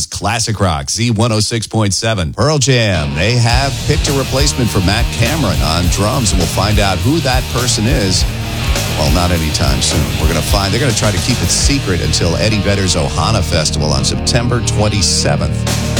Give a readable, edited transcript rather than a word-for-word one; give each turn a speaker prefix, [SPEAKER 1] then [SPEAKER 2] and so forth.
[SPEAKER 1] Classic Rock, Z106.7. Pearl Jam, they have picked a replacement for Matt Cameron on drums, and we'll find out who that person is. Well, not anytime soon. They're going to try to keep it secret until Eddie Vedder's Ohana Festival on September 27th.